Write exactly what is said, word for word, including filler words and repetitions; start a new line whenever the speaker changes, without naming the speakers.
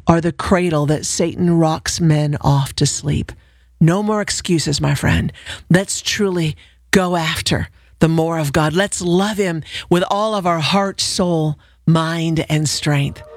are the cradle that Satan rocks men off to sleep. No more excuses, my friend. Let's truly go after the more of God. Let's love him with all of our heart, soul, mind, and strength.